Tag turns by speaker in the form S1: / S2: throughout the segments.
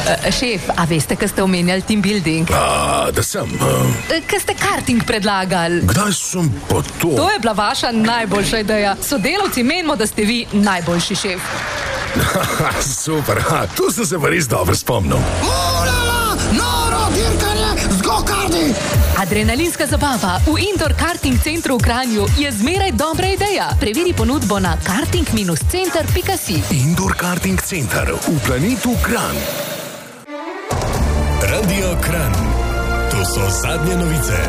S1: Šef, a veste, kaj ste omenjali team building?
S2: Da sem.
S1: Kaj ste karting predlagali?
S2: Kdaj sem pa to?
S1: To je bila vaša najboljša ideja. Sodelavci menimo, da ste vi najboljši šef.
S2: Super, tu sem se pa res dobro spomnil.
S3: Noro dirkanje z go-karti!
S1: Adrenalinska zabava v Indoor Karting Centru v Kranju je zmeraj dobra ideja. Preveri ponudbo na karting-center.si.
S2: Indoor Karting Center v planetu Kranj.
S4: Radio Kranj. To so zadnje novice.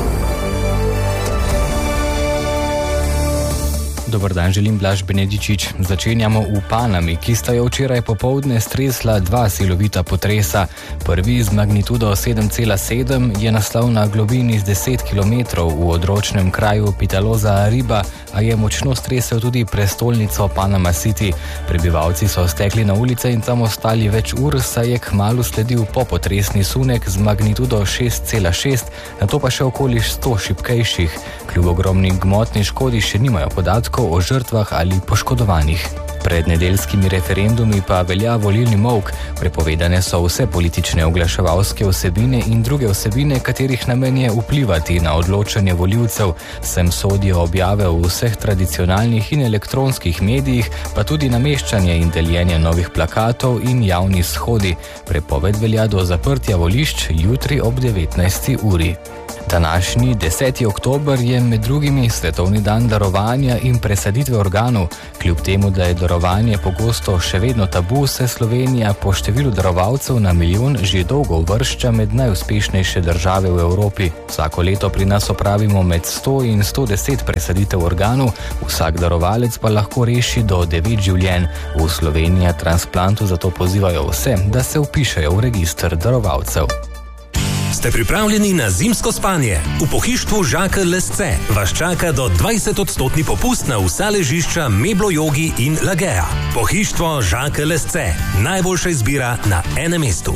S5: Dobar dan, želim Blaž Benedičič. Začenjamo v Panami, ki sta jo včeraj popoldne stresla dva silovita potresa. Prvi z magnitudo 7,7 je nastal na globini z 10 km v odročnem kraju Pitaloza Riba, a je močno stresel tudi prestolnico Panama City. Prebivalci so stekli na ulice in tam ostali več ur, saj je kmalu sledil popotresni sunek z magnitudo 6,6, nato pa še okoli 100 šibkejših. Kljub ogromni gmotni škodi še nimajo podatkov o žrtvah ali poškodovanih. Pred nedeljskimi referendumi pa velja volilni molk. Prepovedane so vse politične oglaševalske vsebine in druge vsebine, katerih namen je vplivati na odločanje volivcev. Sem sodijo objave v vseh tradicionalnih in elektronskih medijih, pa tudi nameščanje in deljenje novih plakatov in javni shodi. Prepoved velja do zaprtja volišč jutri ob 19. uri. Današnji 10. oktober je med drugimi svetovni dan darovanja in presaditve organov. Kljub temu, da je darovanje pogosto še vedno tabu, se Slovenija po številu darovalcev na milijon že dolgo uvršča med najuspešnejše države v Evropi. Vsako leto pri nas opravimo med 100 in 110 presaditev organov, vsak darovalec pa lahko reši do 9 življenj. V Sloveniji transplantu zato pozivajo vse, da se vpišejo v register darovalcev.
S4: Ste pripravljeni na zimsko spanje? V pohištvu Žakelj Lesce vas čaka do 20% popust na vsa ležišča Meblo Jogi in Lagea. Pohištvo Žakelj Lesce. Najboljša izbira na enem mestu.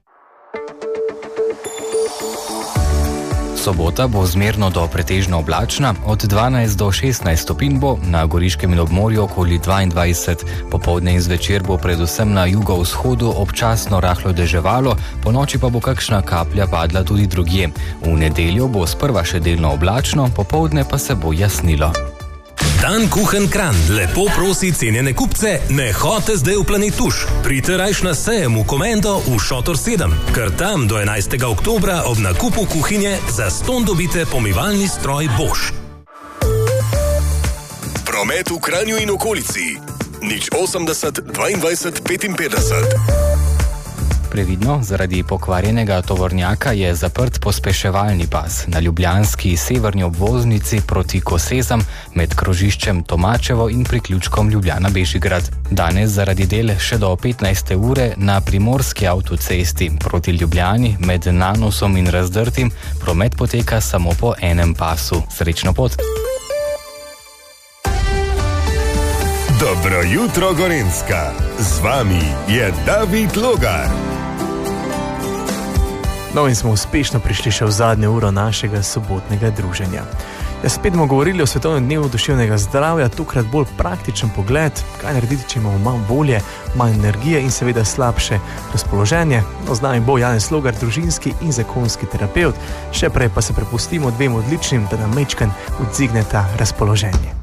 S5: Sobota bo zmerno do pretežno oblačna, od 12 do 16 stopinj bo, na Goriškem in obmorju okoli 22. Popoldne in zvečer bo predvsem na jugovzhodu občasno rahlo deževalo, ponoči pa bo kakšna kaplja padla tudi drugje. V nedeljo bo sprva še delno oblačno, popoldne pa se bo jasnilo.
S4: Dan Kuchen Kranj lepo prosi cenjene kupce, ne hote zdaj v Planet Tuš. Pridite rajš na sejem v Komendo v Šotor 7, ker tam do 11. oktobra ob nakupu kuhinje zastonj dobite pomivalni stroj Bosch.
S2: Promet v Kranju in okolici. 080 22 55.
S5: Previdno, zaradi pokvarjenega tovornjaka je zaprt pospeševalni pas na ljubljanski severni obvoznici proti Kosezam med krožiščem Tomačevo in priključkom Ljubljana-Bežigrad. Danes zaradi del še do 15. ure na primorski avtocesti proti Ljubljani med Nanosom in Razdrtim promet poteka samo po enem pasu. Srečno pot!
S6: Dobro jutro, Gorenjska! Z vami je David Logar.
S7: No in smo uspešno prišli še v zadnjo uro našega sobotnega druženja. Spet bomo govorili o svetovnem dnevu duševnega zdravja, tokrat bolj praktičen pogled, kaj narediti, če imamo manj volje, manj energije in seveda slabše razpoloženje. Z nami bo Janez Logar, družinski in zakonski terapevt. Še prej pa se prepustimo dvem odličnim, da nam majčkeno odzigneta razpoloženje.